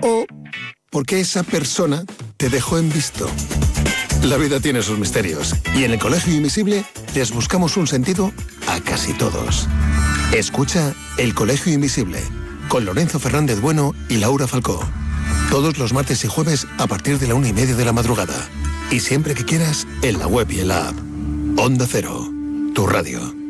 O porque esa persona te dejó en visto. La vida tiene sus misterios y en el Colegio Invisible les buscamos un sentido a casi todos. Escucha El Colegio Invisible con Lorenzo Fernández Bueno y Laura Falcó. Todos los martes y jueves a partir de la 1:30 de la madrugada. Y siempre que quieras, en la web y en la app. Onda Cero, tu radio.